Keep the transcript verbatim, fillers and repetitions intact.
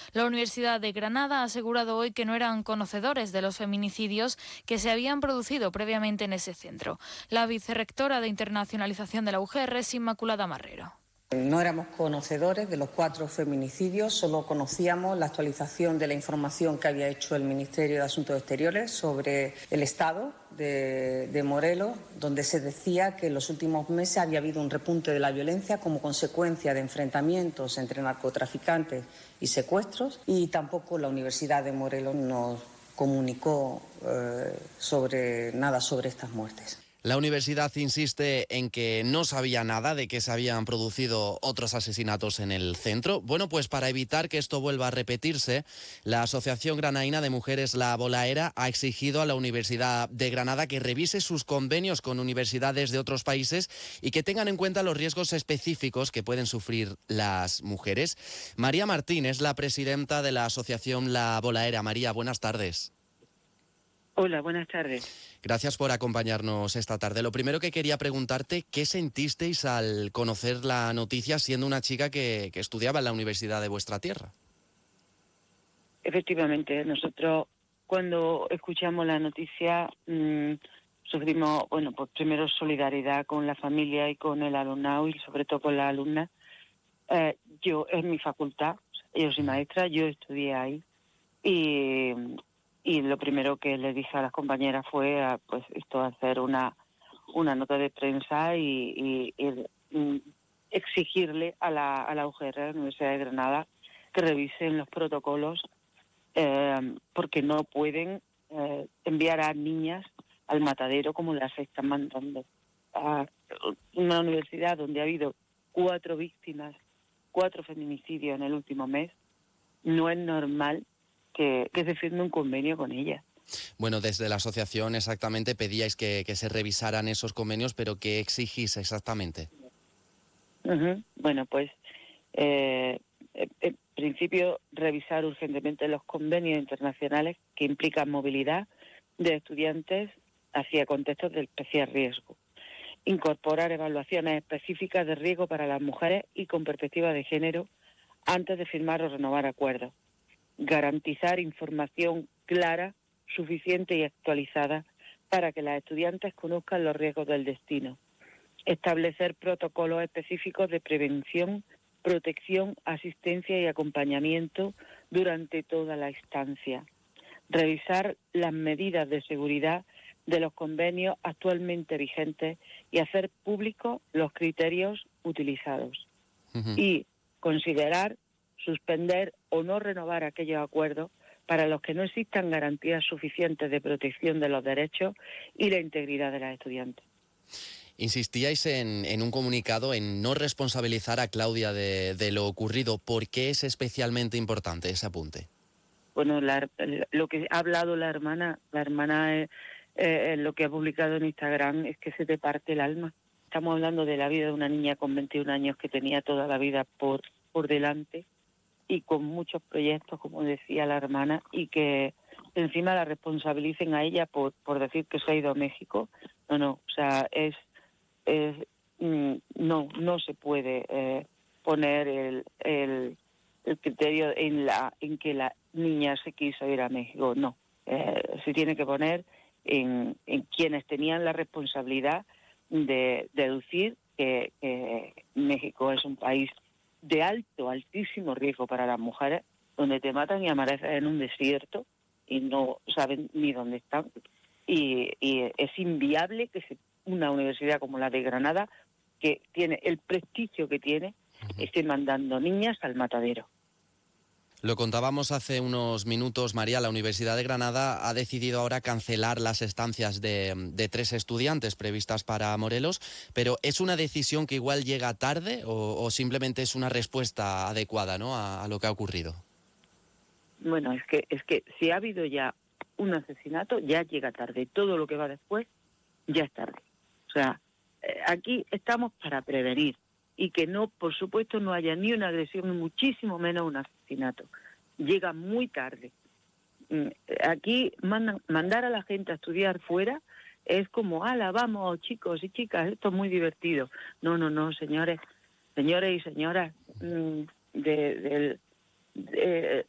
La Universidad de Granada ha asegurado hoy que no eran conocedores de los feminicidios que se habían producido previamente en ese centro. La vicerrectora de Internacionalización de la U G R es Inmaculada Marrero. No éramos conocedores de los cuatro feminicidios, solo conocíamos la actualización de la información que había hecho el Ministerio de Asuntos Exteriores sobre el estado de, de Morelos, donde se decía que en los últimos meses había habido un repunte de la violencia como consecuencia de enfrentamientos entre narcotraficantes y secuestros, y tampoco la Universidad de Morelos nos comunicó eh, sobre nada sobre estas muertes. La universidad insiste en que no sabía nada de que se habían producido otros asesinatos en el centro. Bueno, pues para evitar que esto vuelva a repetirse, la Asociación Granaína de Mujeres La Bolaera ha exigido a la Universidad de Granada que revise sus convenios con universidades de otros países y que tengan en cuenta los riesgos específicos que pueden sufrir las mujeres. María Martín es la presidenta de la Asociación La Bolaera. María, buenas tardes. Hola, buenas tardes. Gracias por acompañarnos esta tarde. Lo primero que quería preguntarte, ¿qué sentisteis al conocer la noticia siendo una chica que, que estudiaba en la universidad de vuestra tierra? Efectivamente, nosotros cuando escuchamos la noticia mmm, sufrimos, bueno, pues primero solidaridad con la familia y con el alumnado y sobre todo con la alumna. Eh, yo, es mi facultad, yo soy maestra, yo estudié ahí y... Y lo primero que le dije a las compañeras fue, a, pues, esto, hacer una una nota de prensa y, y, y exigirle a la, a la U G R, a la Universidad de Granada, que revisen los protocolos, eh, porque no pueden eh, enviar a niñas al matadero como las están mandando. A una universidad donde ha habido cuatro víctimas, cuatro feminicidios en el último mes, no es normal Que, que se firme un convenio con ella. Bueno, desde la asociación exactamente pedíais que, que se revisaran esos convenios, pero ¿qué exigís exactamente? Uh-huh. Bueno, pues eh, en principio revisar urgentemente los convenios internacionales que implican movilidad de estudiantes hacia contextos de especial riesgo. Incorporar evaluaciones específicas de riesgo para las mujeres y con perspectiva de género antes de firmar o renovar acuerdos. Garantizar información clara, suficiente y actualizada para que las estudiantes conozcan los riesgos del destino. Establecer protocolos específicos de prevención, protección, asistencia y acompañamiento durante toda la estancia. Revisar las medidas de seguridad de los convenios actualmente vigentes y hacer públicos los criterios utilizados. Uh-huh. Y considerar suspender o no renovar aquellos acuerdos para los que no existan garantías suficientes de protección de los derechos y la integridad de las estudiantes. Insistíais en, en un comunicado en no responsabilizar a Claudia de, de lo ocurrido. ¿Por qué es especialmente importante ese apunte? Bueno, la, lo que ha hablado la hermana, la hermana eh, eh, lo que ha publicado en Instagram es que se te parte el alma. Estamos hablando de la vida de una niña con veintiún años que tenía toda la vida por, por delante y con muchos proyectos, como decía la hermana, y que encima la responsabilicen a ella por, por decir que se ha ido a México. No, no, o sea, es, es mm, no, no se puede eh, poner el, el, el criterio en la en que la niña se quiso ir a México, no. Eh, se tiene que poner en, en quienes tenían la responsabilidad de deducir que, que México es un país de alto, altísimo riesgo para las mujeres, donde te matan y amaneces en un desierto y no saben ni dónde están. Y, y es inviable que se, una universidad como la de Granada, que tiene el prestigio que tiene, uh-huh, esté mandando niñas al matadero. Lo contábamos hace unos minutos, María, la Universidad de Granada ha decidido ahora cancelar las estancias de, de tres estudiantes previstas para Morelos, pero ¿es una decisión que igual llega tarde o, o simplemente es una respuesta adecuada, ¿no?, a, a lo que ha ocurrido? Bueno, es que, es que si ha habido ya un asesinato, ya llega tarde. Todo lo que va después, ya es tarde. O sea, eh, aquí estamos para prevenir y que no, por supuesto, no haya ni una agresión, muchísimo menos un asesinato. Llega muy tarde. Aquí mandan, mandar a la gente a estudiar fuera es como, ala, vamos, chicos y chicas, esto es muy divertido. No, no, no, señores, señores y señoras, de, de, de,